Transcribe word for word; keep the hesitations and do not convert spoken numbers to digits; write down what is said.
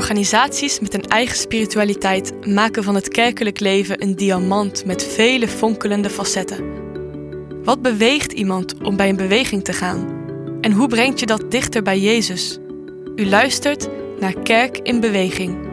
Organisaties met een eigen spiritualiteit maken van het kerkelijk leven een diamant met vele fonkelende facetten. Wat beweegt iemand om bij een beweging te gaan? En hoe brengt je dat dichter bij Jezus? U luistert naar Kerk in Beweging.